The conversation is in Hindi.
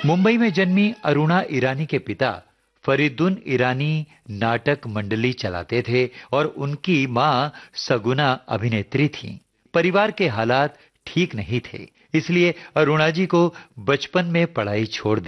मुंबई में जन्मी अरुणा ईरानी के पिता फरीदुन ईरानी नाटक मंडली चलाते थे और उनकी मां सगुना अभिनेत्री थीं। परिवार के हालात ठीक नहीं थे, इसलिए अरुणा जी को बचपन में पढ़ाई छोड़